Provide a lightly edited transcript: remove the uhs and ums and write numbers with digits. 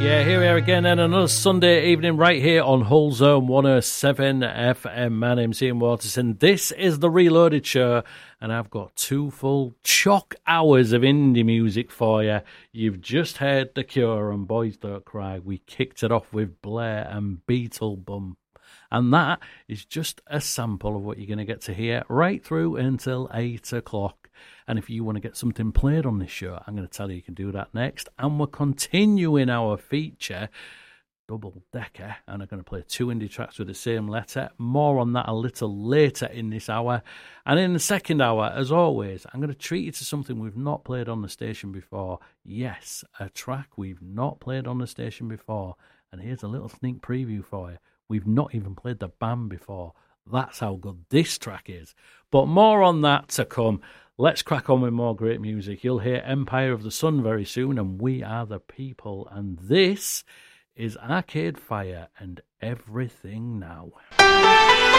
Yeah, here we are again, and another Sunday evening right here on Hull Zone 107 FM. My name's Ian Waterson. This is the Reloaded Show, and I've got 2 full chock hours of indie music for you. You've just heard The Cure and Boys Don't Cry. We kicked it off with Blair and Beetlebum. And that is just a sample of what you're going to get to hear right through until 8 o'clock. And if you want to get something played on this show, I'm going to tell you can do that next. And we're continuing our feature, Double Decker, and I'm going to play 2 indie tracks with the same letter. More on that a little later in this hour. And in the second hour, as always, I'm going to treat you to something we've not played on the station before. Yes, a track we've not played on the station before. And here's a little sneak preview for you. We've not even played the band before. That's how good this track is. But more on that to come. Let's crack on with more great music. You'll hear Empire of the Sun very soon, and We Are the People. And this is Arcade Fire and Everything Now.